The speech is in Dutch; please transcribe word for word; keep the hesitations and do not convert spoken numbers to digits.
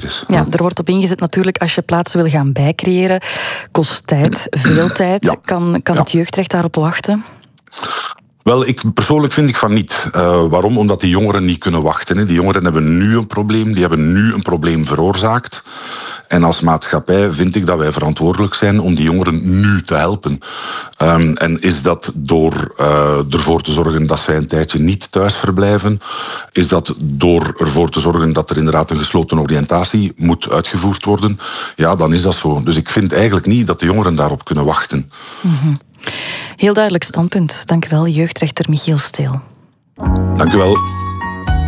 is. Ja, er wordt op ingezet natuurlijk als je plaatsen wil gaan bijcreëren. Kost tijd, veel tijd. Ja. Kan, kan ja. het jeugdrecht daarop wachten? Wel, ik, persoonlijk vind ik van niet. Uh, waarom? Omdat die jongeren niet kunnen wachten. Hè. Die jongeren hebben nu een probleem, die hebben nu een probleem veroorzaakt. En als maatschappij vind ik dat wij verantwoordelijk zijn om die jongeren nu te helpen. Um, en is dat door uh, ervoor te zorgen dat zij een tijdje niet thuis verblijven? Is dat door ervoor te zorgen dat er inderdaad een gesloten oriëntatie moet uitgevoerd worden? Ja, dan is dat zo. Dus ik vind eigenlijk niet dat de jongeren daarop kunnen wachten. Mm-hmm. Heel duidelijk standpunt. Dank u wel, jeugdrechter Michiel Steel. Dank u wel.